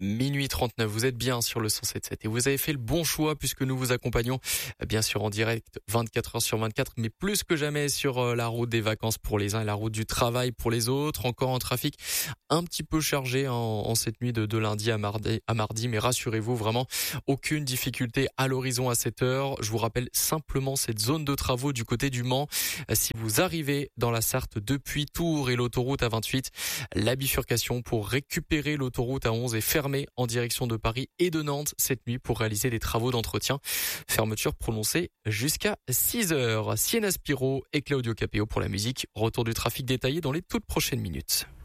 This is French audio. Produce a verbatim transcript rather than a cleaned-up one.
Minuit trente-neuf, vous êtes bien sur le cent sept sept et vous avez fait le bon choix puisque nous vous accompagnons bien sûr en direct vingt-quatre heures sur vingt-quatre, mais plus que jamais sur la route des vacances pour les uns et la route du travail pour les autres. Encore en trafic un petit peu chargé en, en cette nuit de, de lundi à mardi, à mardi, mais rassurez-vous, vraiment aucune difficulté à l'horizon à cette heure. Je vous rappelle simplement cette zone de travaux du côté du Mans. Si vous arrivez dans la Sarthe depuis Tours et l'autoroute A vingt-huit, la bifurcation pour récupérer l'autoroute A onze est fermée en direction de Paris et de Nantes cette nuit pour réaliser des travaux d'entretien. Fermeture prononcée jusqu'à six heures. Sienna Spiro et Claudio Capeo pour la musique. Retour du trafic détaillé dans les toutes prochaines minutes.